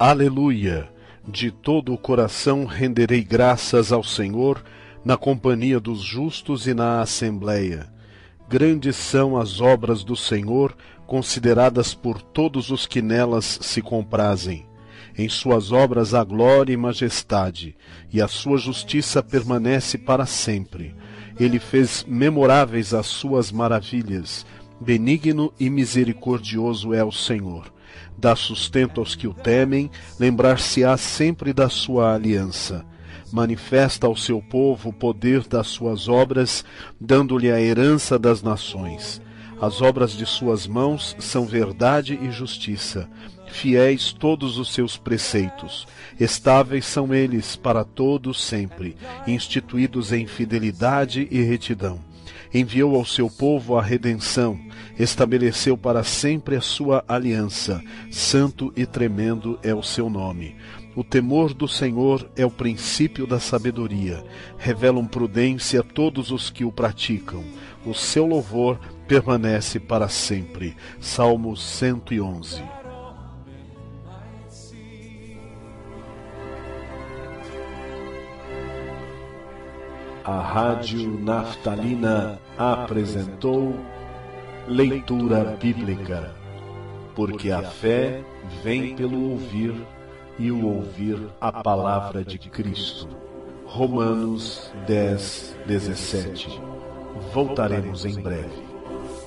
Aleluia! De todo o coração renderei graças ao Senhor, na companhia dos justos e na assembleia. Grandes são as obras do Senhor, consideradas por todos os que nelas se comprazem. Em suas obras há glória e majestade, e a sua justiça permanece para sempre. Ele fez memoráveis as suas maravilhas. Benigno e misericordioso é o Senhor. Dá sustento aos que o temem, lembrar-se-á sempre da sua aliança. Manifesta ao seu povo o poder das suas obras, dando-lhe a herança das nações. As obras de suas mãos são verdade e justiça. Fiéis todos os seus preceitos. Estáveis são eles para todos sempre, instituídos em fidelidade e retidão. Enviou ao seu povo a redenção, estabeleceu para sempre a sua aliança. Santo e tremendo é o seu nome. O temor do Senhor é o princípio da sabedoria. Revelam prudência a todos os que o praticam. O seu louvor permanece para sempre. Salmo 111. A Rádio Naftalina apresentou Leitura Bíblica, porque a fé vem pelo ouvir e o ouvir a palavra de Cristo. Romanos 10:17. Voltaremos em breve.